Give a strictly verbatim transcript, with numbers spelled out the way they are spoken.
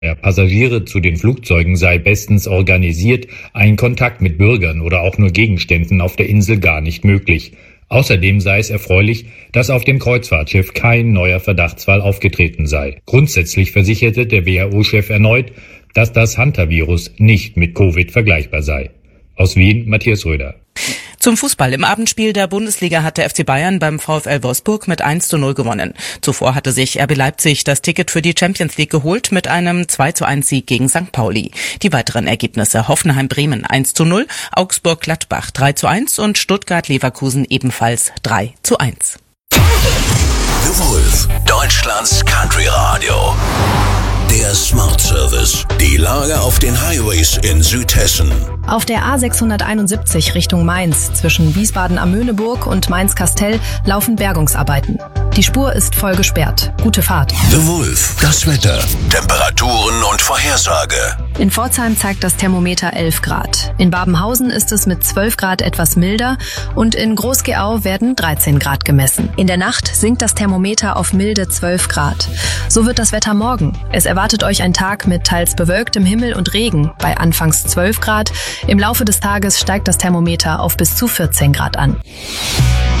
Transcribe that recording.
der Passagiere zu den Flugzeugen sei bestens organisiert, ein Kontakt mit Bürgern oder auch nur Gegenständen auf der Insel gar nicht möglich. Außerdem sei es erfreulich, dass auf dem Kreuzfahrtschiff kein neuer Verdachtsfall aufgetreten sei. Grundsätzlich versicherte der W H O-Chef erneut, dass das Hantavirus nicht mit Covid vergleichbar sei. Aus Wien, Matthias Röder. Zum Fußball. Im Abendspiel der Bundesliga hat der F C Bayern beim VfL Wolfsburg mit eins zu null gewonnen. Zuvor hatte sich R B Leipzig das Ticket für die Champions League geholt mit einem zwei zu eins Sieg gegen Sankt Pauli. Die weiteren Ergebnisse: Hoffenheim-Bremen eins zu null, Augsburg-Gladbach drei zu eins und Stuttgart-Leverkusen ebenfalls drei zu eins. The Wolf, Deutschlands Country Radio. Der Smart Service. Die Lage auf den Highways in Südhessen. Auf der A sechshunderteinundsiebzig Richtung Mainz zwischen Wiesbaden am Möhneburg und Mainz-Kastell laufen Bergungsarbeiten. Die Spur ist voll gesperrt. Gute Fahrt. The Wolf. Das Wetter. Temperaturen und Vorhersage. In Pforzheim zeigt das Thermometer elf Grad. In Babenhausen ist es mit zwölf Grad etwas milder und in Groß-Gerau werden dreizehn Grad gemessen. In der Nacht sinkt das Thermometer auf milde zwölf Grad. So wird das Wetter morgen. Es erwartet euch ein Tag mit teils bewölktem Himmel und Regen bei anfangs zwölf Grad. Im Laufe des Tages steigt das Thermometer auf bis zu vierzehn Grad an.